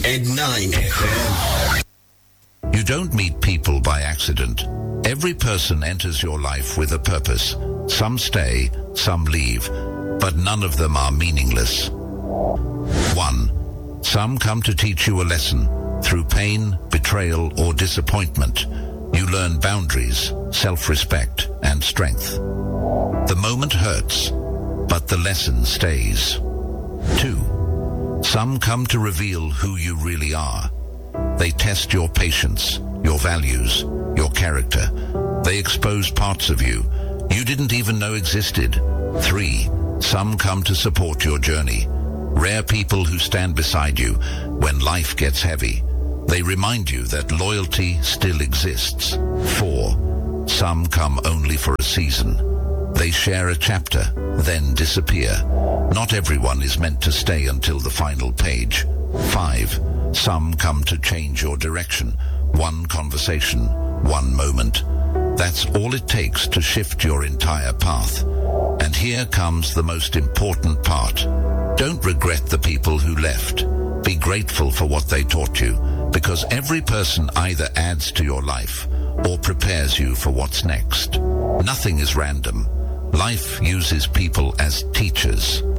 and 9 FM. You don't meet people by accident. Every person enters your life with a purpose. Some stay, some leave, but none of them are meaningless. 1. Some come to teach you a lesson. Through pain, betrayal, or disappointment, you learn boundaries, self-respect, and strength. The moment hurts, but the lesson stays. 2. Some come to reveal who you really are. They test your patience, your values, your character. They expose parts of you didn't even know existed. 3. Some come to support your journey. Rare people who stand beside you when life gets heavy. They remind you that loyalty still exists. 4. Some come only for a season. They share a chapter, then disappear. Not everyone is meant to stay until the final page. 5. Some come to change your direction. One conversation, one moment. That's all it takes to shift your entire path. And here comes the most important part. Don't regret the people who left. Be grateful for what they taught you, because every person either adds to your life or prepares you for what's next. Nothing is random. Life uses people as teachers.